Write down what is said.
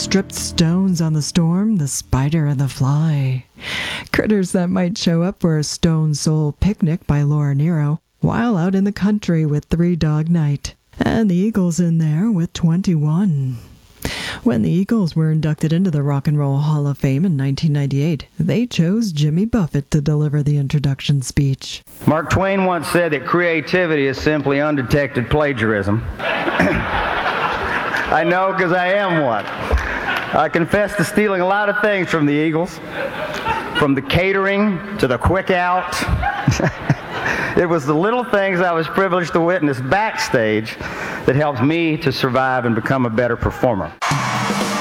stripped stones on the storm, the spider and the fly. Critters that might show up for a Stone Soul Picnic by Laura Nyro, while out in the country with Three Dog Night. And the Eagles in there with 21. When the Eagles were inducted into the Rock and Roll Hall of Fame in 1998, they chose Jimmy Buffett to deliver the introduction speech. Mark Twain once said that creativity is simply undetected plagiarism. I know, because I am one. I confess to stealing a lot of things from the Eagles, from the catering to the quick out. It was the little things I was privileged to witness backstage that helped me to survive and become a better performer.